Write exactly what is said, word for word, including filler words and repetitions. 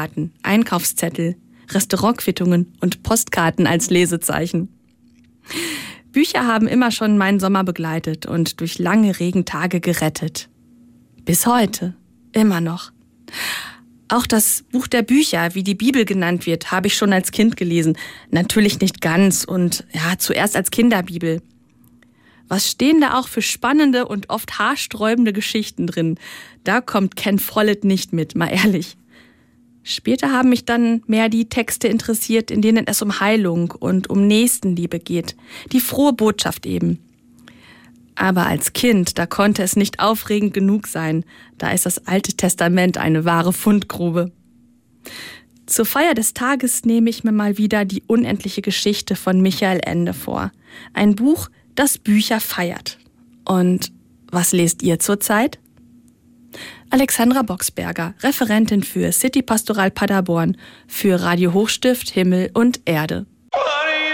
Visitenkarten, Einkaufszettel, Restaurantquittungen und Postkarten als Lesezeichen. Bücher haben immer schon meinen Sommer begleitet und durch lange Regentage gerettet. Bis heute. Immer noch. Auch das Buch der Bücher, wie die Bibel genannt wird, habe ich schon als Kind gelesen. Natürlich nicht ganz und ja, zuerst als Kinderbibel. Was stehen da auch für spannende und oft haarsträubende Geschichten drin? Da kommt Ken Follett nicht mit, mal ehrlich. Später haben mich dann mehr die Texte interessiert, in denen es um Heilung und um Nächstenliebe geht. Die frohe Botschaft eben. Aber als Kind, da konnte es nicht aufregend genug sein. Da ist das Alte Testament eine wahre Fundgrube. Zur Feier des Tages nehme ich mir mal wieder die unendliche Geschichte von Michael Ende vor. Ein Buch, das Bücher feiert. Und was lest ihr zurzeit? Alexandra Boxberger, Referentin für City Pastoral Paderborn, für Radio Hochstift Himmel und Erde.